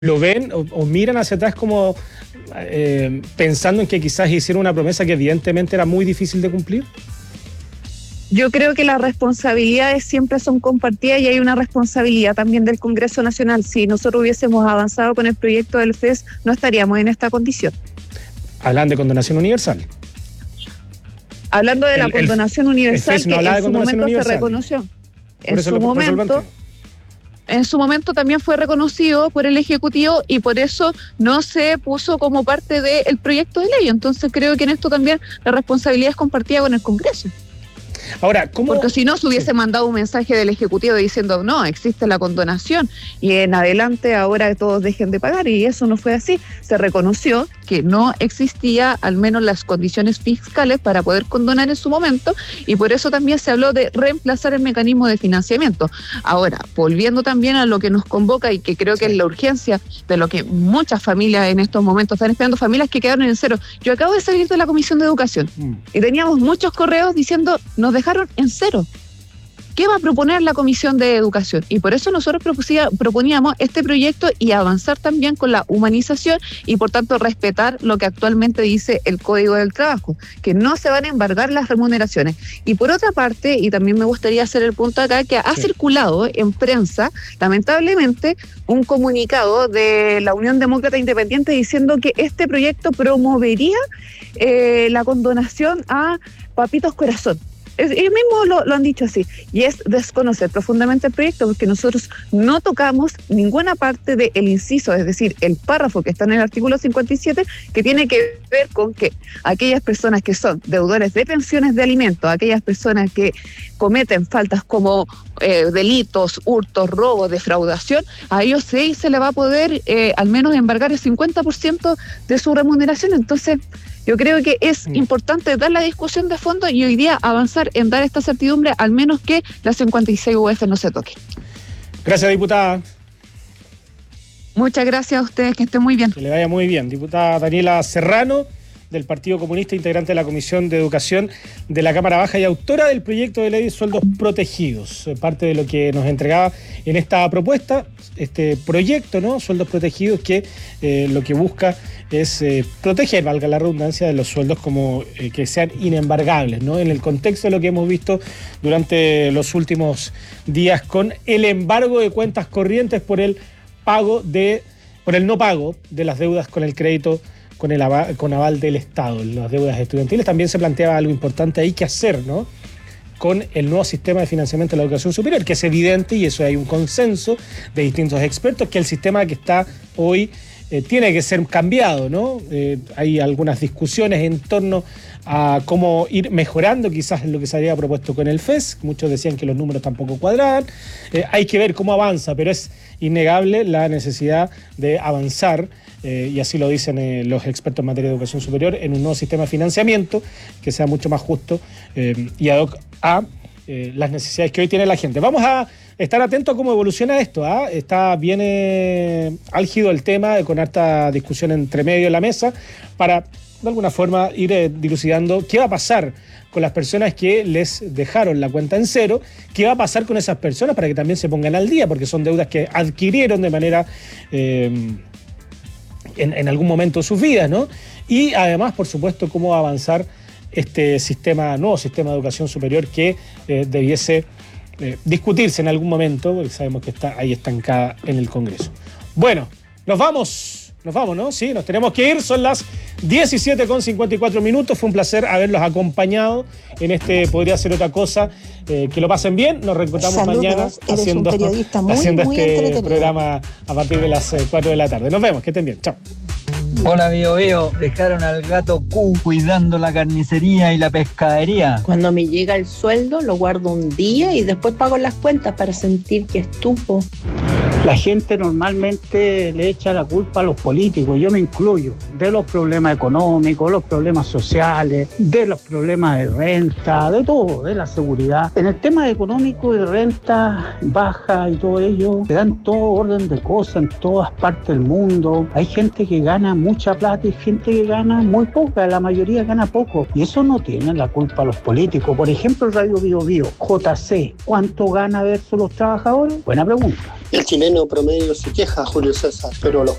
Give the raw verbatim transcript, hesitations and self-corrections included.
lo ven o, o miran hacia atrás como eh, pensando en que quizás hicieron una promesa que evidentemente era muy difícil de cumplir? Yo creo que las responsabilidades siempre son compartidas y hay una responsabilidad también del Congreso Nacional. Si nosotros hubiésemos avanzado con el proyecto del F E S, no estaríamos en esta condición. Hablan de condonación universal. Hablando de el, la el, condonación universal, el F E S no que en en su momento universal. se reconoció. En su momento... En su momento también fue reconocido por el Ejecutivo y por eso no se puso como parte del proyecto de ley. Entonces creo que en esto también la responsabilidad es compartida con el Congreso. Ahora, ¿cómo? Porque si no, se hubiese sí. mandado un mensaje del Ejecutivo diciendo no, existe la condonación y en adelante ahora todos dejen de pagar, y eso no fue así. Se reconoció que no existía al menos las condiciones fiscales para poder condonar en su momento, y por eso también se habló de reemplazar el mecanismo de financiamiento. Ahora, volviendo también a lo que nos convoca y que creo que sí. es la urgencia de lo que muchas familias en estos momentos están esperando, familias que quedaron en cero. Yo acabo de salir de la Comisión de Educación mm. y teníamos muchos correos diciendo nos dejaron en cero. ¿Qué va a proponer la Comisión de Educación? Y por eso nosotros proponíamos este proyecto y avanzar también con la humanización y por tanto respetar lo que actualmente dice el Código del Trabajo, que no se van a embargar las remuneraciones. Y por otra parte, y también me gustaría hacer el punto acá, que ha sí. circulado en prensa, lamentablemente, un comunicado de la Unión Demócrata Independiente diciendo que este proyecto promovería eh, la condonación a papitos corazón. Ellos mismos lo, lo han dicho así, y es desconocer profundamente el proyecto, porque nosotros no tocamos ninguna parte del inciso, es decir, el párrafo que está en el artículo cincuenta y siete, que tiene que ver con que aquellas personas que son deudores de pensiones de alimentos, aquellas personas que cometen faltas como eh, delitos, hurtos, robos, defraudación, a ellos sí se le va a poder eh, al menos embargar el cincuenta por ciento de su remuneración. Entonces, yo creo que es mm. importante dar la discusión de fondo y hoy día avanzar en dar esta certidumbre, al menos que la cincuenta y seis U F no se toque. Gracias, diputada. Muchas gracias a ustedes, que estén muy bien. Que le vaya muy bien. Diputada Daniela Serrano, del Partido Comunista, integrante de la Comisión de Educación de la Cámara Baja y autora del proyecto de ley de sueldos protegidos. Parte de lo que nos entregaba en esta propuesta, este proyecto, ¿no? Sueldos protegidos, que eh, lo que busca es eh, proteger, valga la redundancia, de los sueldos como eh, que sean inembargables, ¿no? En el contexto de lo que hemos visto durante los últimos días con el embargo de cuentas corrientes por el pago de, por el no pago de las deudas con el crédito con el aval, con aval del Estado, las deudas estudiantiles. También se planteaba algo importante ahí que hacer, ¿no? Con el nuevo sistema de financiamiento de la educación superior, que es evidente, y eso hay un consenso de distintos expertos, que el sistema que está hoy eh, tiene que ser cambiado, ¿no? Eh, hay algunas discusiones en torno a cómo ir mejorando quizás lo que se había propuesto con el F E S. Muchos decían que los números tampoco cuadraban. Eh, hay que ver cómo avanza, pero es innegable la necesidad de avanzar, eh, y así lo dicen eh, los expertos en materia de educación superior, en un nuevo sistema de financiamiento que sea mucho más justo eh, y ad hoc a eh, las necesidades que hoy tiene la gente. Vamos a estar atentos a cómo evoluciona esto, ¿ah? Está bien eh, álgido el tema, eh, con harta discusión entre medio de la mesa, para de alguna forma ir eh, dilucidando qué va a pasar con las personas que les dejaron la cuenta en cero, qué va a pasar con esas personas para que también se pongan al día, porque son deudas que adquirieron de manera eh, en, en algún momento de sus vidas, ¿no? Y además, por supuesto, cómo va a avanzar este sistema, nuevo sistema de educación superior que eh, debiese eh, discutirse en algún momento, porque sabemos que está ahí estancada en el Congreso. Bueno, nos vamos. Nos vamos, ¿no? Sí, nos tenemos que ir. Son las diecisiete con cincuenta y cuatro minutos. Fue un placer haberlos acompañado en este Podría Ser Otra Cosa. Eh, que lo pasen bien. Nos reencontramos Saludos, mañana haciendo, muy, haciendo muy este programa a partir de las cuatro de la tarde. Nos vemos, que estén bien. Chao. Hola, Bio Bio. Dejaron al gato Q cuidando la carnicería y la pescadería. Cuando me llega el sueldo, lo guardo un día y después pago las cuentas para sentir que estuvo. La gente normalmente le echa la culpa a los políticos, yo me incluyo, de los problemas económicos, los problemas sociales, de los problemas de renta, de todo, de la seguridad. En el tema económico y de renta baja y todo ello, se dan todo orden de cosas en todas partes del mundo. Hay gente que gana mucha plata y gente que gana muy poca, la mayoría gana poco. Y eso no tiene la culpa a los políticos. Por ejemplo, el Radio Bio Bio, J C, ¿cuánto gana versus los trabajadores? Buena pregunta. El chileno promedio se queja, Julio César, pero los